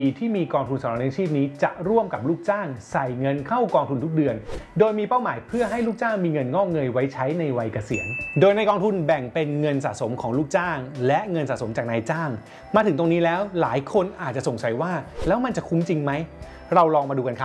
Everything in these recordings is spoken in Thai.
ที่มีกองทุนสำรองเลี้ยงชีพนี้จะร่วมกับลูกจ้างใส่เงินเข้ากองทุนทุกเดือนโดยมีเป้าหมายเพื่อให้ลูกจ้างมีเงินงอกเงยไว้ใช้ในวัยเกษียณโดยในกองทุนแบ่งเป็นเงินสะสมของลูกจ้างและเงินสะสมจากนายจ้างมาถึงตรงนี้แล้วหลายคนอาจจะสงสัยว่าแล้วมันจะคุ้มจริงไหมเราลองมาดูกันครับ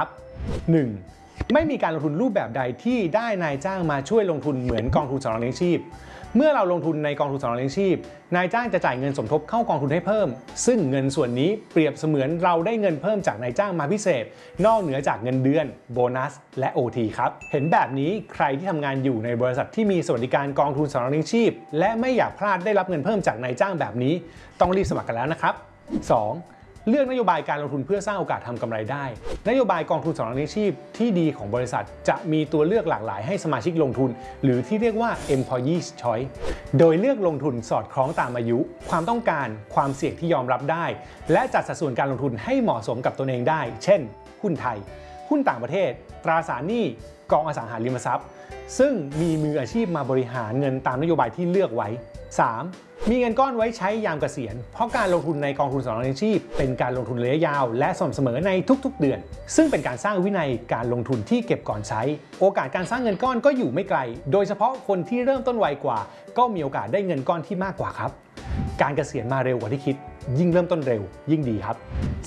1. ไม่มีการลงทุนรูปแบบใดที่ได้นายจ้างมาช่วยลงทุนเหมือนกองทุนสำรองเลี้ยงชีพเมื่อเราลงทุนในกองทุนสำรองเลี้ยงชีพนายจ้างจะจ่ายเงินสมทบเข้ากองทุนให้เพิ่มซึ่งเงินส่วนนี้เปรียบเสมือนเราได้เงินเพิ่มจากนายจ้างมาพิเศษนอกเหนือจากเงินเดือนโบนัสและ OT ครับเห็นแบบนี้ใครที่ทำงานอยู่ในบริษัทที่มีสวัสดิการกองทุนสำรองเลี้ยงชีพและไม่อยากพลาดได้รับเงินเพิ่มจากนายจ้างแบบนี้ต้องรีบสมัครกันแล้วนะครับ 2. เลือกนโยบายการลงทุนเพื่อสร้างโอกาสทำกำไรได้นโยบายกองทุนสำรองเลี้ยงชีพที่ดีของบริษัทจะมีตัวเลือกหลากหลายให้สมาชิกลงทุนหรือที่เรียกว่า Employees Choice โดยเลือกลงทุนสอดคล้องตามอายุความต้องการความเสี่ยงที่ยอมรับได้และจัดสัดส่วนการลงทุนให้เหมาะสมกับตัวเองได้เช่นหุ้นไทยหุ้นต่างประเทศตราสารหนี้กองอสังหาริมทรัพย์ซึ่งมีมืออาชีพมาบริหารเงินตามนโยบายที่เลือกไว้ 3. มีเงินก้อนไว้ใช้ยามเกษียณเพราะการลงทุนในกองทุนสำรองเลี้ยงชีพเป็นการลงทุนระยะยาวและสม่ำเสมอในทุกๆเดือนซึ่งเป็นการสร้างวินัยการลงทุนที่เก็บก่อนใช้โอกาสการสร้างเงินก้อนก็อยู่ไม่ไกลโดยเฉพาะคนที่เริ่มต้นไวกว่าก็มีโอกาสได้เงินก้อนที่มากกว่าครับการเกษียณมาเร็วกว่าที่คิดยิ่งเริ่มต้นเร็วยิ่งดีครับ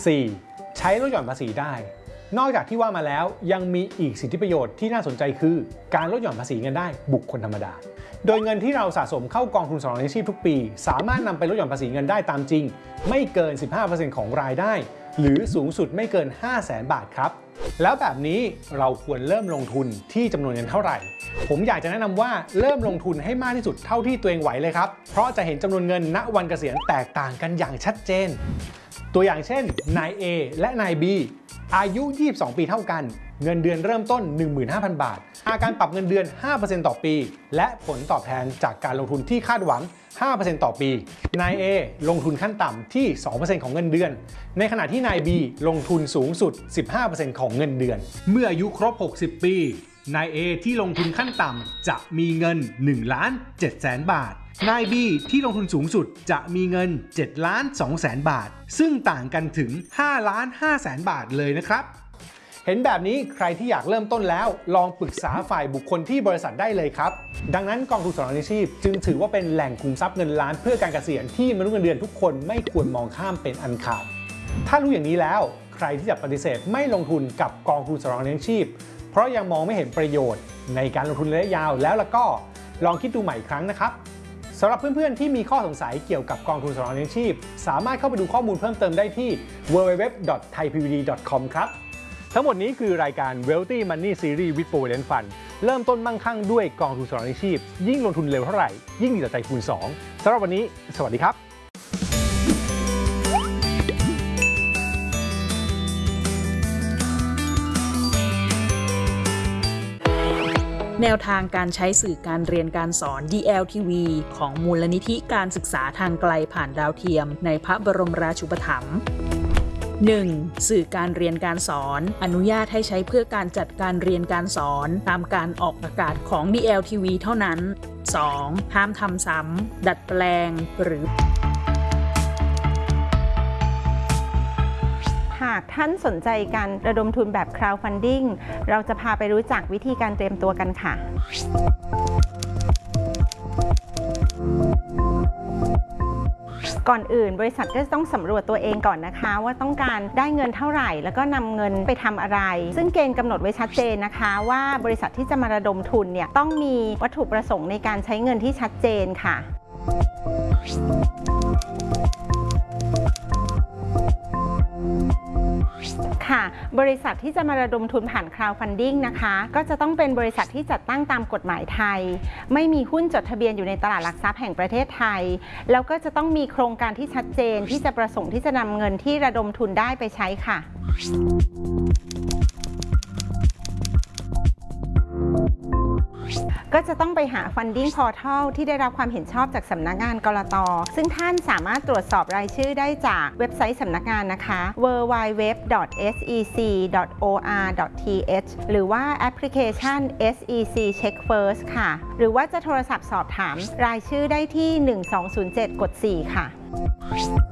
4. ใช้ลดหย่อนภาษีได้นอกจากที่ว่ามาแล้วยังมีอีกสิทธิประโยชน์ที่น่าสนใจคือการลดหย่อนภาษีเงินได้บุคคลธรรมดาโดยเงินที่เราสะสมเข้ากองทุนสำรองเลี้ยงชีพทุกปีสามารถนำไปลดหย่อนภาษีเงินได้ตามจริงไม่เกิน 15% ของรายได้หรือสูงสุดไม่เกิน 500,000 บาทครับแล้วแบบนี้เราควรเริ่มลงทุนที่จำนวนเงินเท่าไหร่ผมอยากจะแนะนำว่าเริ่มลงทุนให้มากที่สุดเท่าที่ตัวเองไหวเลยครับเพราะจะเห็นจำนวนเงินณวันเกษียณแตกต่างกันอย่างชัดเจนตัวอย่างเช่นนาย A และนาย B อายุ 22 ปีเท่ากันเงินเดือนเริ่มต้น 15,000 บาทการปรับเงินเดือน 5% ต่อปีและผลตอบแทนจากการลงทุนที่คาดหวัง 5% ต่อปีนาย A ลงทุนขั้นต่ำที่ 2% ของเงินเดือนในขณะที่นาย B ลงทุนสูงสุด 15% ของเงินเดือนเมื่ออายุครบ 60 ปีนาย A ที่ลงทุนขั้นต่ำจะมีเงิน 1,700,000 บาทนาย B ที่ลงทุนสูงสุดจะมีเงิน 7,200,000 บาทซึ่งต่างกันถึง 5,500,000 บาทเลยนะครับเห็นแบบนี้ใครที่อยากเริ่มต้นแล้วลองปรึกษาฝ่ายบุคคลที่บริษัทได้เลยครับดังนั้นกองทุนสำรองเลี้ยงชีพจึงถือว่าเป็นแหล่งคุมทรัพย์เงินล้านเพื่อการเกษียณที่มนุษย์เงินเดือนทุกคนไม่ควรมองข้ามเป็นอันขาดถ้ารู้อย่างนี้แล้วใครที่จะปฏิเสธไม่ลงทุนกับกองทุนสำรองเลี้ยงชีพเพราะยังมองไม่เห็นประโยชน์ในการลงทุนระยะยาวแล้วก็ลองคิดดูใหม่อีกครั้งนะครับสำหรับเพื่อนๆที่มีข้อสงสัยเกี่ยวกับกองทุนสำรองเลี้ยงชีพสามารถเข้าไปดูข้อมูลเพิ่มเติมได้ที่ www.thaipvd.com ครับทั้งหมดนี้คือรายการ Wealthy Money Series with Provident Fund เริ่มต้นมั่งคั่งด้วยกองทุนสำรองเลี้ยงชีพยิ่งลงทุนเร็วเท่าไหร่ยิ่งดีต่อใจคูณ 2สำหรับวันนี้สวัสดีครับแนวทางการใช้สื่อการเรียนการสอน DLTV ของมูลนิธิการศึกษาทางไกลผ่านดาวเทียมในพระบรมราชูปถัมภ์ 1. สื่อการเรียนการสอนอนุญาตให้ใช้เพื่อการจัดการเรียนการสอนตามการออกอากาศของ DLTV เท่านั้น 2. ห้ามทำซ้ำดัดแปลงหรือหากท่านสนใจการระดมทุนแบบ crowdfunding เราจะพาไปรู้จักวิธีการเตรียมตัวกันค่ะก่อนอื่นบริษัทก็จะต้องสำรวจตัวเองก่อนนะคะว่าต้องการได้เงินเท่าไหร่แล้วก็นำเงินไปทำอะไรซึ่งเกณฑ์กำหนดไว้ชัดเจนนะคะว่าบริษัทที่จะมาระดมทุนเนี่ยต้องมีวัตถุประสงค์ในการใช้เงินที่ชัดเจนค่ะบริษัทที่จะมาระดมทุนผ่าน crowdfunding นะคะก็จะต้องเป็นบริษัทที่จัดตั้งตามกฎหมายไทยไม่มีหุ้นจดทะเบียนอยู่ในตลาดหลักทรัพย์แห่งประเทศไทยแล้วก็จะต้องมีโครงการที่ชัดเจนที่จะประสงค์ที่จะนำเงินที่ระดมทุนได้ไปใช้ค่ะก็จะต้องไปหา Funding Portal ที่ได้รับความเห็นชอบจากสำนักงานกลต.ซึ่งท่านสามารถตรวจสอบรายชื่อได้จากเว็บไซต์สำนักงานนะคะ www.sec.or.th หรือว่าแอปพลิเคชัน SEC Check First ค่ะหรือว่าจะโทรศัพท์สอบถามรายชื่อได้ที่ 1207 กด 4 ค่ะ